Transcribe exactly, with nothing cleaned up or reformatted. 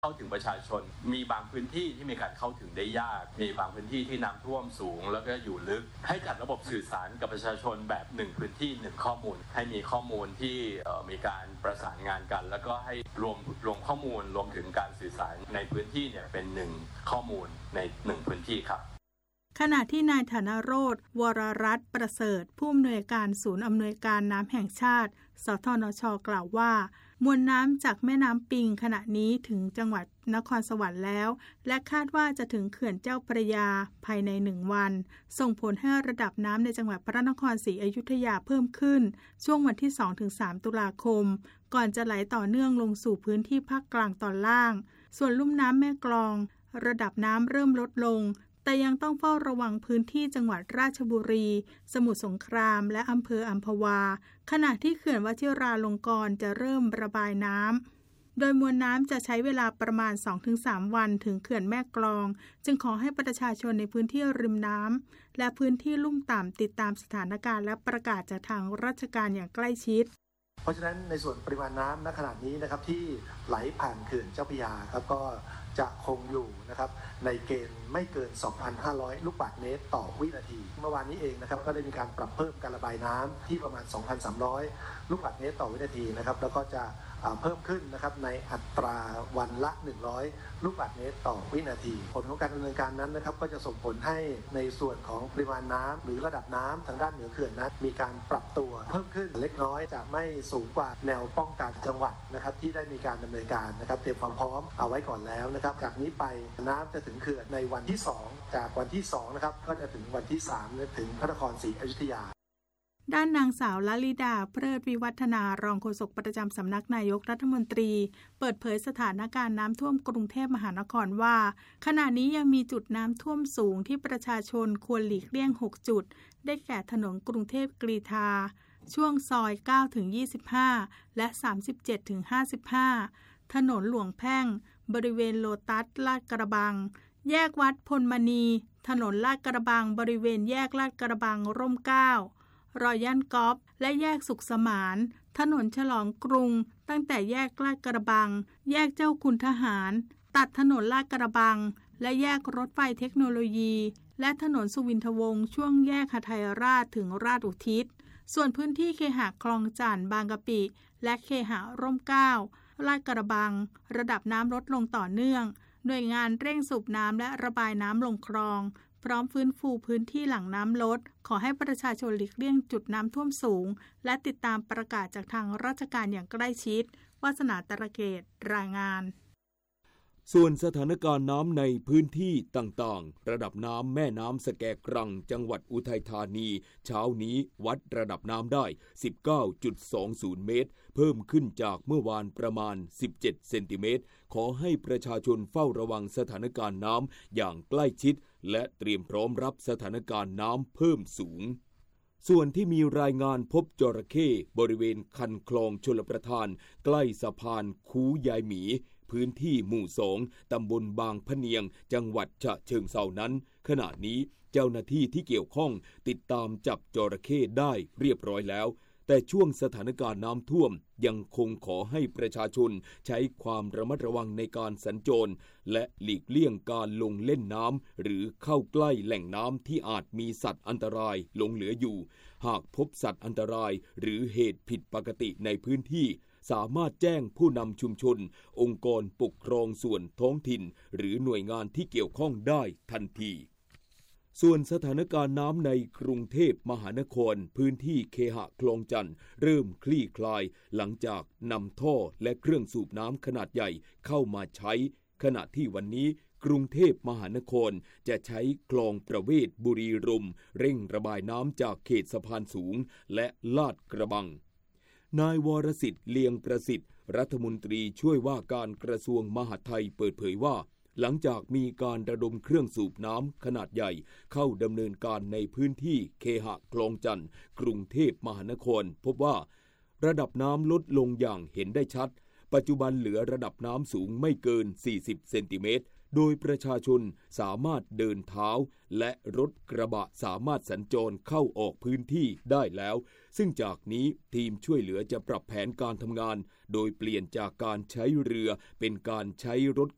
เข้าถึงประชาชนมีบางพื้นที่ที่มีการเข้าถึงได้ยากมีบางพื้นที่ที่น้ำท่วมสูงแล้วก็อยู่ลึกให้จัดระบบสื่อสารกับประชาชนแบบหนึ่งพื้นที่หนึ่งข้อมูลให้มีข้อมูลที่มีการประสานงานกันแล้วก็ให้รวมรวมข้อมูลรวมถึงการสื่อสารในพื้นที่เนี่ยเป็นหนึ่งข้อมูลในหนึ่งพื้นที่ครับขณะที่นายธนโรจน์วรรัตน์ประเสริฐผู้อำนวยการศูนย์อำนวยการน้ำแห่งชาติสทนช.กล่าวว่ามวลน้ำจากแม่น้ำปิงขณะนี้ถึงจังหวัดนครสวรรค์แล้วและคาดว่าจะถึงเขื่อนเจ้าพระยาภายในหนึ่งวันส่งผลให้ระดับน้ำในจังหวัดพระนครศรีอยุธยาเพิ่มขึ้นช่วงวันที่ สองถึงสาม ตุลาคมก่อนจะไหลต่อเนื่องลงสู่พื้นที่ภาคกลางตอนล่างส่วนลุ่มน้ำแม่กลองระดับน้ำเริ่มลดลงแต่ยังต้องเฝ้าระวังพื้นที่จังหวัดราชบุรีสมุทรสงครามและอำเภออัมพวาขณะที่เขื่อนวชิราลงกรณ์จะเริ่มระบายน้ำโดยมวลน้ำจะใช้เวลาประมาณ สองถึงสาม วันถึงเขื่อนแม่กลองจึงขอให้ประชาชนในพื้นที่ริมน้ำและพื้นที่ลุ่มต่ำติดตามสถานการณ์และประกาศจากทางราชการอย่างใกล้ชิดเพราะฉะนั้นในส่วนปริมาณน้ำณขณะนี้นะครับที่ไหลผ่านเขื่อนเจ้าพระยาครับก็จะคงอยู่นะครับในเกณฑ์ไม่เกิน สองพันห้าร้อย ลูกบาศก์เมตรต่อวินาทีเมื่อวานนี้เองนะครับก็ได้มีการปรับเพิ่มการระบายน้ำที่ประมาณ สองพันสามร้อย ลูกบาศก์เมตรต่อวินาทีนะครับแล้วก็จะเพิ่มขึ้นนะครับในอัตราวันละหนึ่งร้อยลูกบาศก์เมตรต่อวินาทีผลของการดำเนินการนั้นนะครับก็จะส่งผลให้ในส่วนของปริมาณน้ำหรือระดับน้ำทางด้านเหนือเขื่อนนั้นมีการปรับตัวเพิ่มขึ้นเล็กน้อยจะไม่สูงกว่าแนวป้องกันจังหวัดนะครับที่ได้มีการดำเนินการนะครับเตรียมความพร้อมเอาไว้ก่อนแล้วนะครับจากนี้ไปน้ำจะถึงเขื่อนในวันที่สองจากวันที่สองนะครับก็จะถึงวันที่สามถึงพระนครศรีอยุธยาด้านนางสาวลลิดาเพลิดวิวัฒนารองโฆษกประจำสำนักนายกรัฐมนตรีเปิดเผยสถานการณ์น้ำท่วมกรุงเทพมหานครว่าขณะนี้ยังมีจุดน้ำท่วมสูงที่ประชาชนควรหลีกเลี่ยงหกจุดได้แก่ถนนกรุงเทพกรีฑาช่วงซอย เก้าถึงยี่สิบห้า และ สามสิบเจ็ดถึงห้าสิบห้า ถนนหลวงแพ่งบริเวณโลตัสลาดกระบังแยกวัดพลมณีถนนลาดกระบังบริเวณแยกลาดกระบังร่มเกล้ารอยย่านกอล์ฟและแยกสุขสมานถนนฉลองกรุงตั้งแต่แยกลาดกระบังแยกเจ้าคุณทหารตัดถนนลาดกระบังและแยกรถไฟเทคโนโลยีและถนนสุวินทวงศ์ช่วงแยกหทัยราชถึงราชอุทิศส่วนพื้นที่เคหะคลองจั่นบางกะปิและเคหะร่มเกล้าลาดกระบังระดับน้ำลดลงต่อเนื่องหน่วยงานเร่งสูบน้ำและระบายน้ำลงคลองพร้อมฟื้นฟูพื้นที่หลังน้ำลดขอให้ประชาชนหลีกเลี่ยงจุดน้ำท่วมสูงและติดตามประกาศจากทางราชการอย่างใกล้ชิดวาสนาตระเกตรายงานส่วนสถานการณ์น้ำในพื้นที่ต่างๆระดับน้ำแม่น้ำสแกกรังจังหวัดอุทัยธานีเช้านี้วัดระดับน้ำได้ สิบเก้าจุดสองศูนย์ เมตรเพิ่มขึ้นจากเมื่อวานประมาณสิบเจ็ดเซนติเมตรขอให้ประชาชนเฝ้าระวังสถานการณ์น้ำอย่างใกล้ชิดและเตรียมพร้อมรับสถานการณ์น้ำเพิ่มสูงส่วนที่มีรายงานพบจระเข้บริเวณคันคลองชลประทานใกล้สะพานคูยายหมีพื้นที่หมู่สองตำบลบางพะเนียงจังหวัดฉะเชิงเทรานั้นขณะนี้เจ้าหน้าที่ที่เกี่ยวข้องติดตามจับจระเข้ได้เรียบร้อยแล้วแต่ช่วงสถานการณ์น้ำท่วมยังคงขอให้ประชาชนใช้ความระมัดระวังในการสัญจรและหลีกเลี่ยงการลงเล่นน้ำหรือเข้าใกล้แหล่งน้ำที่อาจมีสัตว์อันตรายหลงเหลืออยู่หากพบสัตว์อันตรายหรือเหตุผิดปกติในพื้นที่สามารถแจ้งผู้นำชุมชนองค์กรปกครองส่วนท้องถิ่นหรือหน่วยงานที่เกี่ยวข้องได้ทันทีส่วนสถานการณ์น้ำในกรุงเทพมหานครพื้นที่เคหะคลองจั่นเริ่มคลี่คลายหลังจากนำท่อและเครื่องสูบน้ำขนาดใหญ่เข้ามาใช้ขณะที่วันนี้กรุงเทพมหานครจะใช้คลองประเวศบุรีรัมย์เร่งระบายน้ำจากเขตสะพานสูงและลาดกระบังนายวรสิทธิ์เลียงประสิทธิ์รัฐมนตรีช่วยว่าการกระทรวงมหาดไทยเปิดเผยว่าหลังจากมีการระดมเครื่องสูบน้ำขนาดใหญ่เข้าดำเนินการในพื้นที่เคหะคลองจั่นกรุงเทพมหานครพบว่าระดับน้ำลดลงอย่างเห็นได้ชัดปัจจุบันเหลือระดับน้ำสูงไม่เกินสี่สิบเซนติเมตรโดยประชาชนสามารถเดินเท้าและรถกระบะสามารถสัญจรเข้าออกพื้นที่ได้แล้วซึ่งจากนี้ทีมช่วยเหลือจะปรับแผนการทำงานโดยเปลี่ยนจากการใช้เรือเป็นการใช้รถ